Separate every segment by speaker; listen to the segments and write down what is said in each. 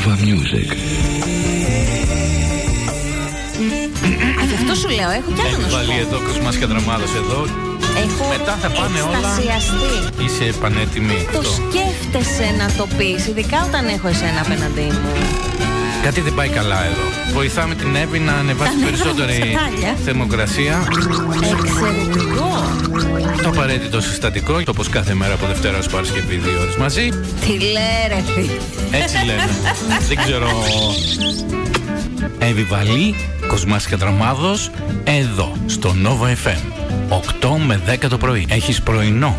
Speaker 1: Nova Music.
Speaker 2: Γι' αυτό σου λέω, έχω κι άλλο να σου πω.
Speaker 3: Έχει βάλει εδώ Κοσμάς και Δραμάδος εδώ.
Speaker 2: Έχω
Speaker 3: μετά θα πάνε όλα. Είσαι πανέτοιμη.
Speaker 2: Το σκέφτεσαι να το πεις, ειδικά όταν έχω εσένα απέναντί μου.
Speaker 3: Κάτι δεν πάει καλά εδώ. Βοηθάμε την Εύη να ανεβάσει περισσότερη θερμοκρασία.
Speaker 2: Εξαιρετικό.
Speaker 3: Το απαραίτητο συστατικό, όπως κάθε μέρα από Δευτέρα ως Παρασκευή 2 ώρες μαζί.
Speaker 2: Τι λέει ρε φίλε.
Speaker 3: Έτσι λένε. Δεν ξέρω. Εύη Βαλή, Κοσμάς και Δραμάδος, εδώ στο Nova FM 8 με 10 το πρωί. Έχεις πρωινό.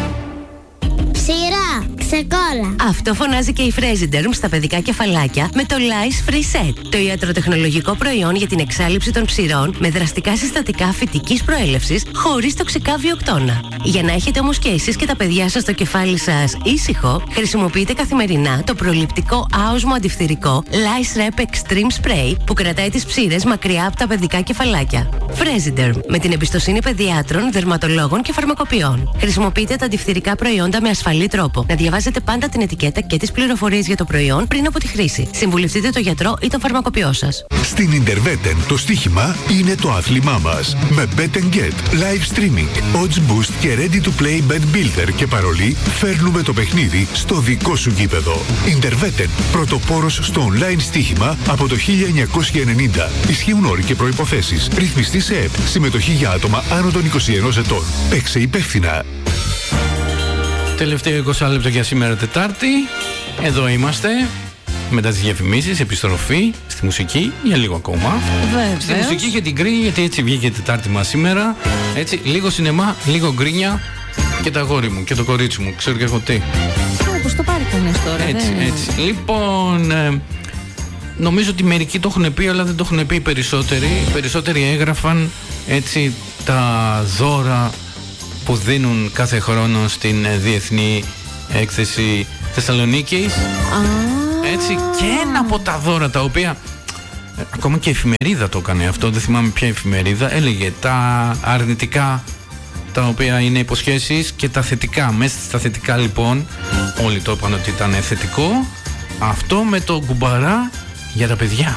Speaker 4: Σειρά, ξεκόλα.
Speaker 5: Αυτό φωνάζει και η Fresiderm στα παιδικά κεφαλάκια με το Lice Free Set. Το ιατροτεχνολογικό προϊόν για την εξάλειψη των ψηρών με δραστικά συστατικά φυτικής προέλευσης χωρίς τοξικά βιοκτώνα. Για να έχετε όμως και εσείς και τα παιδιά σας το κεφάλι σας ήσυχο, χρησιμοποιείτε καθημερινά το προληπτικό άοσμο αντιφθηρικό Lice Rep Extreme Spray που κρατάει τις ψήρες μακριά από τα παιδικά κεφαλάκια. Fresiderm, με την εμπιστοσύνη παιδιάτρων, δερματολόγων και φαρμακοποιών. Χρησιμοποιείτε τα αντιφθηρικά προϊόντα με ασφαλή τρόπο. Να διαβάζετε πάντα την ετικέτα και τις πληροφορίες για το προϊόν πριν από τη χρήση. Συμβουλευτείτε τον γιατρό ή τον φαρμακοποιό σας.
Speaker 6: Στην Interveten το στοίχημα είναι το άθλημά μας. Με Bet & Get, live streaming, odds boost και ready to play bet builder και παρολί, φέρνουμε το παιχνίδι στο δικό σου γήπεδο. Interveten, πρωτοπόρος στο online στοίχημα από το 1990. Ισχύουν όροι και προϋποθέσεις. Ρυθμιστή σε ΕΠ. Συμμετοχή για άτομα άνω των 21 ετών. Παίξε υπεύθυνα.
Speaker 3: Τελευταίο 20 λεπτό για σήμερα Τετάρτη. Εδώ είμαστε. Μετά τις διαφημίσεις, επιστροφή στη μουσική για λίγο ακόμα.
Speaker 2: Βεβαίως.
Speaker 3: Στη μουσική και την γκρι, γιατί έτσι βγήκε η Τετάρτη μας σήμερα. Έτσι, λίγο σινεμά, λίγο γκρίνια και τα αγόρι μου και το κορίτσι μου. Ξέρω και εγώ τι.
Speaker 2: Όπως το πάρει κανείς τώρα.
Speaker 3: Έτσι, έτσι. Λοιπόν, νομίζω ότι μερικοί το έχουν πει, αλλά δεν το έχουν πει οι περισσότεροι. Οι περισσότεροι έγραφαν έτσι τα δώρα που δίνουν κάθε χρόνο στην Διεθνή Έκθεση Θεσσαλονίκης. Έτσι, και ένα από τα δώρα τα οποία ακόμα και η εφημερίδα το έκανε αυτό, δεν θυμάμαι ποια εφημερίδα, έλεγε τα αρνητικά τα οποία είναι υποσχέσεις και τα θετικά. Μέσα στα θετικά λοιπόν όλοι το είπαν ότι ήταν θετικό αυτό με το κουμπαρά για τα παιδιά.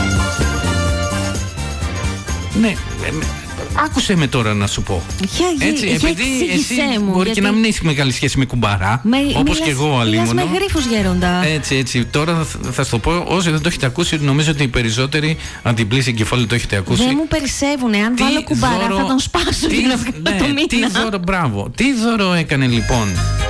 Speaker 3: Ναι, άκουσε με τώρα να σου πω. Έτσι, επειδή εσύ μπορεί και να μην έχει μεγάλη σχέση με κουμπαρά, όπως και εγώ αλίμονο.
Speaker 2: Με γρίφους γέροντα.
Speaker 3: Έτσι, τώρα θα σου το πω, όσοι δεν το έχετε ακούσει, νομίζω ότι οι περισσότεροι αντιπλήσει εγκεφάλου το έχετε ακούσει.
Speaker 2: Δεν μου περισσεύουνε, αν βάλω κουμπαρά θα τον σπάσω το μήνα.
Speaker 3: Τι δώρο, μπράβο. Τι δώρο έκανε λοιπόν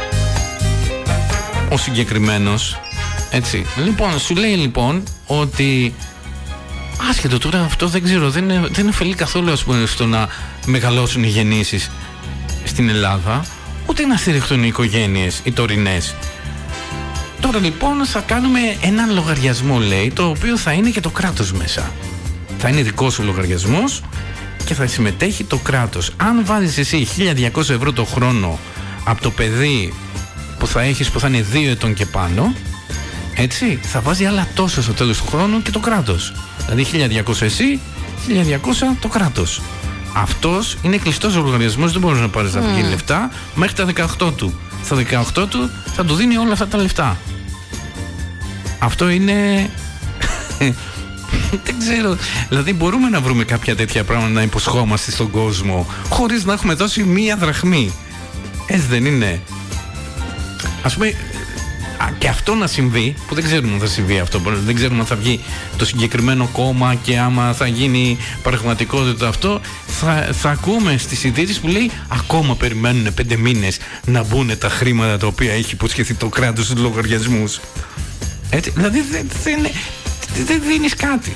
Speaker 3: ο συγκεκριμένος, έτσι. Λοιπόν, σου λέει λοιπόν ότι άσχετο τώρα αυτό δεν ξέρω, δεν ωφελεί καθόλου ας πούμε, στο να μεγαλώσουν οι γεννήσεις στην Ελλάδα, ούτε να στηριχτούν οι οικογένειες, οι τωρινές. Τώρα λοιπόν θα κάνουμε έναν λογαριασμό, λέει, το οποίο θα είναι και το κράτος μέσα. Θα είναι δικός σου λογαριασμός και θα συμμετέχει το κράτος. Αν βάζεις εσύ 1.200 ευρώ το χρόνο από το παιδί που θα έχεις, που θα είναι 2 ετών και πάνω, έτσι, θα βάζει άλλα τόσο στο τέλος του χρόνου και το κράτος. Δηλαδή 1.200 εσύ, 1.200 το κράτος. Αυτός είναι κλειστός ο λογαριασμός, δεν μπορείς να πάρεις να βγει λεφτά μέχρι τα 18 του. Στα 18 του θα του δίνει όλα αυτά τα λεφτά. Αυτό είναι... δεν ξέρω. Δηλαδή μπορούμε να βρούμε κάποια τέτοια πράγματα να υποσχόμαστε στον κόσμο χωρίς να έχουμε δώσει μία δραχμή. Έτσι δεν είναι? Ας πούμε... και αυτό να συμβεί, που δεν ξέρουμε αν θα συμβεί αυτό, δεν ξέρουμε αν θα βγει το συγκεκριμένο κόμμα και άμα θα γίνει πραγματικότητα αυτό, θα ακούμε στις ειδήσεις που λέει ακόμα περιμένουν 5 μήνες να μπουν τα χρήματα τα οποία έχει υποσχεθεί το κράτος στους λογαριασμούς. Έτσι, δηλαδή δεν δίνεις κάτι.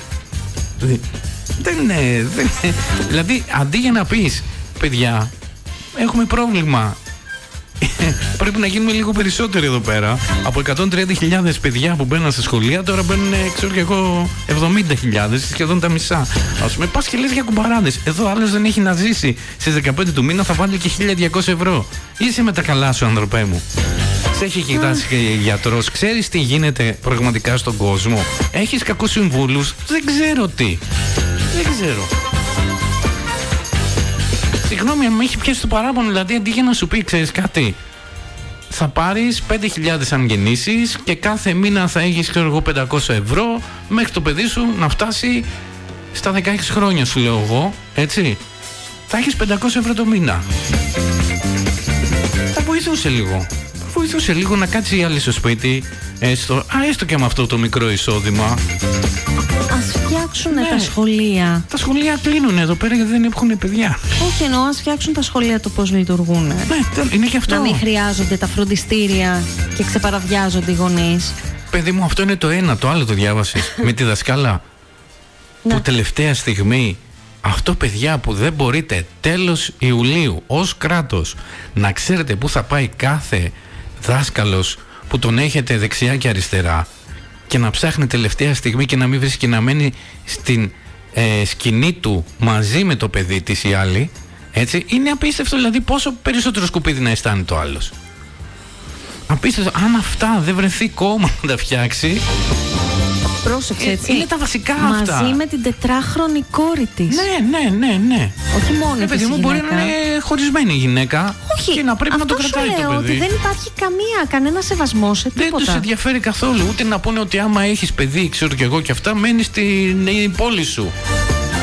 Speaker 3: Δηλαδή αντί για να πεις παιδιά έχουμε πρόβλημα, πρέπει να γίνουμε λίγο περισσότεροι εδώ πέρα. Από 130.000 παιδιά που μπαίνουν στα σχολεία, τώρα μπαίνουν, ξέρω και εγώ, 70.000, σχεδόν τα μισά. Ας πούμε, πας και λες για κουμπαράδες. Εδώ άλλος δεν έχει να ζήσει. Στις 15 του μήνα θα βάλει και 1.200 ευρώ. Είσαι με τα καλά σου, ανθρωπέ μου. Σε έχει κοιτάσει και γιατρός. Ξέρεις τι γίνεται πραγματικά στον κόσμο. Έχεις κακούς συμβούλους. Δεν ξέρω τι. Δεν ξέρω. Συγγνώμη αν με έχει πιάσει το παράπονο, δηλαδή αντί για να σου πει, ξέρεις κάτι, θα πάρεις 5.000 αν γεννήσεις και κάθε μήνα θα έχεις, ξέρω εγώ, 500 ευρώ μέχρι το παιδί σου να φτάσει στα 16 χρόνια, σου λέω εγώ, έτσι. Θα έχεις 500 ευρώ το μήνα. Θα βοηθούσε λίγο. Θα βοηθούσε λίγο να κάτσει η άλλη στο σπίτι, έστω και με αυτό το μικρό εισόδημα.
Speaker 2: Ας φτιάξουν τα σχολεία.
Speaker 3: Τα σχολεία κλείνουν εδώ πέρα γιατί δεν έχουν παιδιά.
Speaker 2: Όχι, εννοώ, ας φτιάξουν τα σχολεία το πώς λειτουργούν.
Speaker 3: Ναι, είναι και αυτό.
Speaker 2: Να μην χρειάζονται τα φροντιστήρια και ξεπαραδιάζονται οι γονείς.
Speaker 3: Παιδί μου, αυτό είναι το ένα. Το άλλο το διάβασες με τη δασκάλα που τελευταία στιγμή, αυτό, παιδιά, που δεν μπορείτε τέλος Ιουλίου ως κράτος να ξέρετε πού θα πάει κάθε δάσκαλος που τον έχετε δεξιά και αριστερά και να ψάχνει τελευταία στιγμή και να μην βρίσκει, να μένει στην σκηνή του μαζί με το παιδί της ή άλλη, έτσι, είναι απίστευτο. Δηλαδή πόσο περισσότερο σκουπίδι να αισθάνεται το άλλος. Απίστευτο. Αν αυτά δεν βρεθεί κόμμα να τα φτιάξει.
Speaker 2: Πρόσεξε, έτσι.
Speaker 3: Είναι τα βασικά αυτά.
Speaker 2: Μαζί με την 4χρονη κόρη της.
Speaker 3: Ναι.
Speaker 2: Όχι μόνο
Speaker 3: παιδί μου, μπορεί να είναι χωρισμένη η γυναίκα.
Speaker 2: Όχι,
Speaker 3: και να πρέπει να το κρατάει
Speaker 2: σου λέω,
Speaker 3: το παιδί.
Speaker 2: ότι δεν υπάρχει κανένα σεβασμό σε τίποτα.
Speaker 3: Δεν τους ενδιαφέρει καθόλου. Ούτε να πούνε ότι άμα έχεις παιδί, ξέρω κι εγώ και αυτά, μένεις στην πόλη σου.